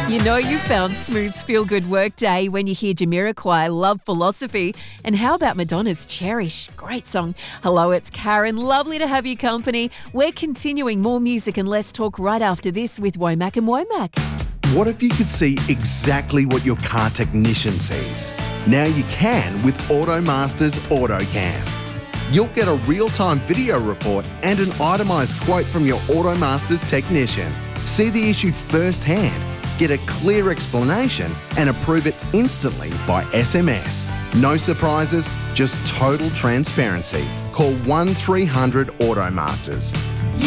You know you found Smooth's Feel Good Work Day when you hear Jamiroquai Love Philosophy. And how about Madonna's Cherish? Great song. Hello, it's Karen. Lovely to have you company. We're continuing more music and less talk right after this with Womack and Womack. What if you could see exactly what your car technician sees? Now you can with AutoMaster's AutoCam. You'll get a real-time video report and an itemised quote from your AutoMaster's technician. See the issue firsthand, get a clear explanation and approve it instantly by SMS. No surprises, just total transparency. Call 1300 AutoMasters.